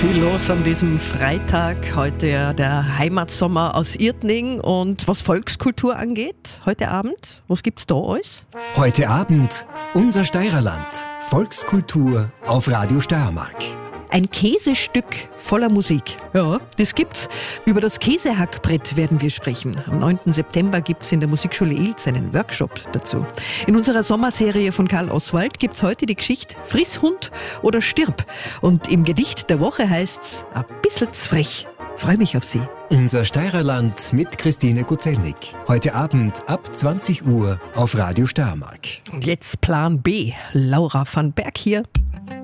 Viel los an diesem Freitag. Heute ja der Heimatsommer aus Irtning. Und was Volkskultur angeht, heute Abend, was gibt's da alles? Heute Abend unser Steirerland. Volkskultur auf Radio Steiermark. Ein Käsestück voller Musik. Ja, das gibt's. Über das Käsehackbrett werden wir sprechen. Am 9. September gibt's in der Musikschule Ilz einen Workshop dazu. In unserer Sommerserie von Karl Oswald gibt's heute die Geschichte Friss Hund oder stirb. Und im Gedicht der Woche heißt's a bissl frech. Freue mich auf Sie. Unser Steirerland mit Christine Guzelnik. Heute Abend ab 20 Uhr auf Radio Steiermark. Und jetzt Plan B. Laura van Berg hier.